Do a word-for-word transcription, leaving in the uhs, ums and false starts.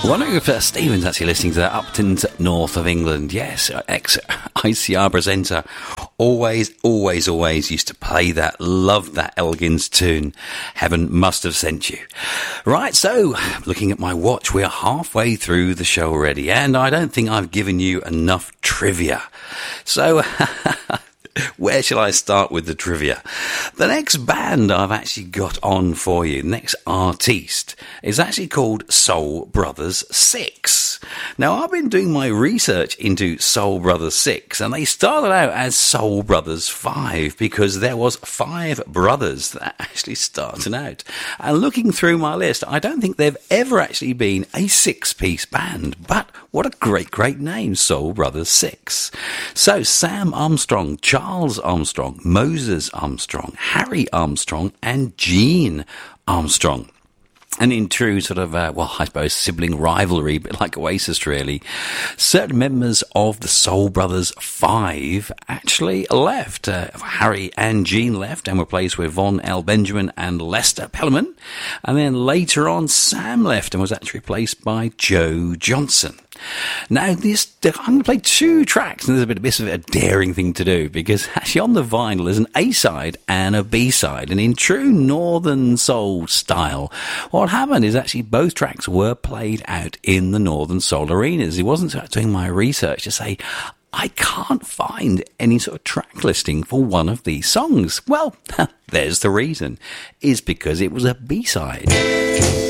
Wondering if uh, Stephen's actually listening to that Upton north of England. Yes, ex-I C R presenter. Always, always, always used to play that. Loved that Elgins tune. Heaven must have sent you. Right, so, looking at my watch, we are halfway through the show already, and I don't think I've given you enough trivia. So, where shall I start with the trivia? The next band I've actually got on for you, the next artiste, is actually called Soul Brothers Six. Now, I've been doing my research into Soul Brothers Six, and they started out as Soul Brothers Five because there was five brothers that actually started out. And looking through my list, I don't think they've ever actually been a six-piece band, but what a great, great name, Soul Brothers Six. So, Sam Armstrong, Charles Armstrong, Moses Armstrong, Harry Armstrong, and Gene Armstrong. And in true sort of, uh, well, I suppose sibling rivalry, a bit like Oasis really, certain members of the Soul Brothers Five actually left. Uh, Harry and Gene left and were replaced with Von L. Benjamin and Lester Pelleman. And then later on, Sam left and was actually replaced by Joe Johnson. Now, this I'm going to play two tracks, and there's a bit, a bit of a daring thing to do, because actually on the vinyl there's an A-side and a B-side, and in true Northern Soul style, what happened is actually both tracks were played out in the Northern Soul arenas. It wasn't sort of doing my research to say, I can't find any sort of track listing for one of these songs. Well, there's the reason, is because it was a B-side.